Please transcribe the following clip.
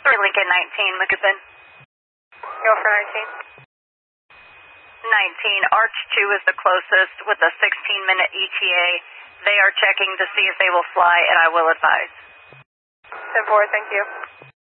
Lincoln 19, Mickelson. Go for 19. 19, Arch 2 is the closest with a 16-minute ETA. They are checking to see if they will fly, and I will advise. 10-4, thank you.